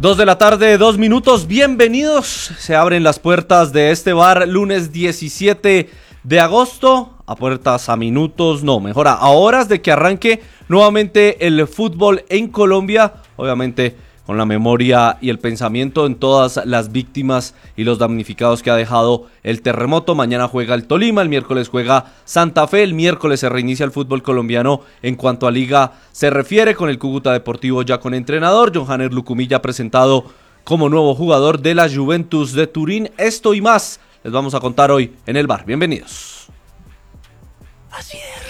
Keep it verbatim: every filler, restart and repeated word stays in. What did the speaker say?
Dos de la tarde, dos minutos, bienvenidos. Se abren las puertas de este bar lunes diecisiete de agosto, a puertas a minutos, no, mejor a horas de que arranque nuevamente el fútbol en Colombia, obviamente con la memoria y el pensamiento en todas las víctimas y los damnificados que ha dejado el terremoto. Mañana juega el Tolima, el miércoles juega Santa Fe, el miércoles se reinicia el fútbol colombiano en cuanto a liga se refiere, con el Cúcuta Deportivo ya con entrenador, Johanner Lucumilla presentado como nuevo jugador de la Juventus de Turín. Esto y más les vamos a contar hoy en el bar. Bienvenidos. Así es.